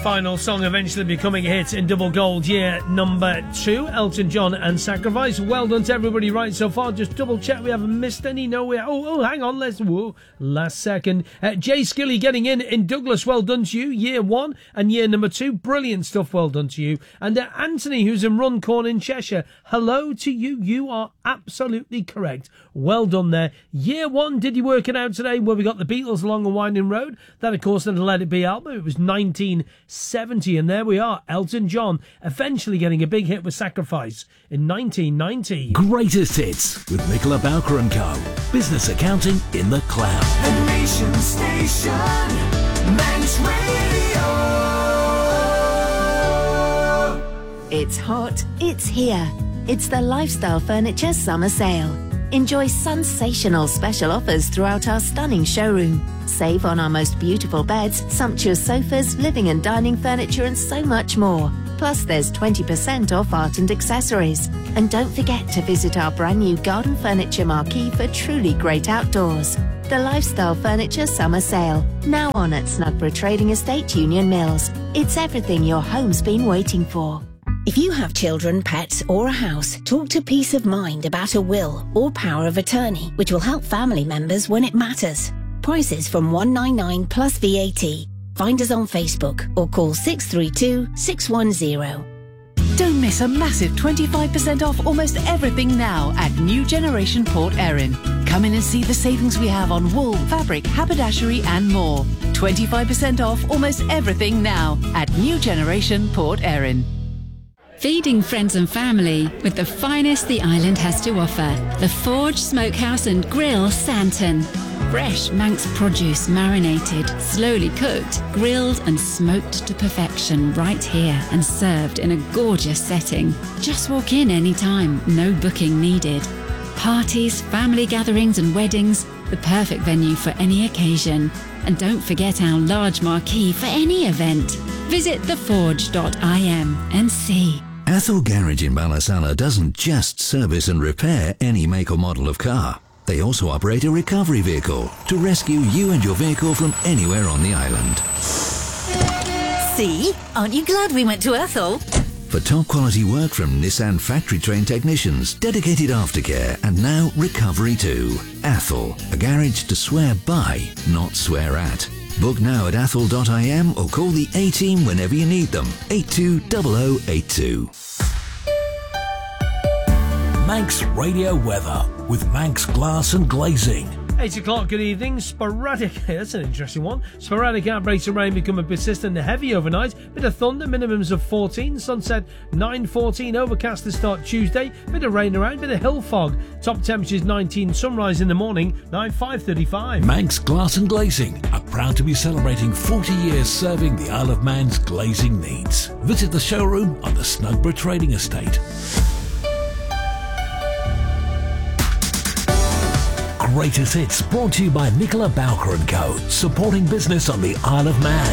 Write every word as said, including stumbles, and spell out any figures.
final song eventually becoming a hit in Double Gold year number two. Elton John and Sacrifice. Well done to everybody right so far. Just double check we haven't missed any. No, we... Oh, oh, hang on. Let's... Whoa. Last second. Uh, Jay Skilly getting in in Douglas. Well done to you. Year one and year number two. Brilliant stuff. Well done to you. And uh, Anthony, who's in Runcorn in Cheshire. Hello to you. You are absolutely correct. Well done there. Year one. Did you work it out today? Where we got the Beatles Along a Winding Road. That, of course, in the Let It Be album. It was nineteen seventy, and there we are, Elton John eventually getting a big hit with Sacrifice in nineteen ninety. Greatest Hits with Nicola Bowker and Co. Business accounting in the cloud. The Nation Station, Manx Radio. It's hot, it's here. It's the Lifestyle Furniture Summer Sale. Enjoy sensational special offers throughout our stunning showroom. Save on our most beautiful beds, sumptuous sofas, living and dining furniture, and so much more. Plus, there's twenty percent off art and accessories. And don't forget to visit our brand new garden furniture marquee for truly great outdoors. The Lifestyle Furniture Summer Sale. Now on at Snugborough Trading Estate, Union Mills. It's everything your home's been waiting for. If you have children, pets or a house, talk to Peace of Mind about a will or power of attorney, which will help family members when it matters. Prices from one hundred ninety-nine pounds plus V A T. Find us on Facebook or call six three two, six one zero. Don't miss a massive twenty-five percent off almost everything now at New Generation Port Erin. Come in and see the savings we have on wool, fabric, haberdashery and more. twenty-five percent off almost everything now at New Generation Port Erin. Feeding friends and family with the finest the island has to offer. The Forge Smokehouse and Grill Santon. Fresh Manx produce marinated, slowly cooked, grilled and smoked to perfection right here and served in a gorgeous setting. Just walk in anytime, no booking needed. Parties, family gatherings and weddings, the perfect venue for any occasion. And don't forget our large marquee for any event. Visit the forge dot I M and see. Athol Garage in Ballysalla doesn't just service and repair any make or model of car. They also operate a recovery vehicle to rescue you and your vehicle from anywhere on the island. See? Aren't you glad we went to Athol? For top quality work from Nissan factory trained technicians, dedicated aftercare, and now recovery too. Athol, a garage to swear by, not swear at. Book now at athol dot I M or call the A-team whenever you need them. eight two zero zero eight two. Manx Radio Weather with Manx Glass and Glazing. eight o'clock, good evening. Sporadic, that's an interesting one. Sporadic outbreaks of rain becoming persistent and heavy overnight. Bit of thunder, minimums of fourteen. Sunset nine fourteen, overcast to start Tuesday. Bit of rain around, bit of hill fog. Top temperatures nineteen, sunrise in the morning, nine five thirty-five. Manx Glass and Glazing are proud to be celebrating forty years serving the Isle of Man's glazing needs. Visit the showroom on the Snugborough Trading Estate. Greatest Hits brought to you by Nicola Bowker and Co. Supporting business on the Isle of Man.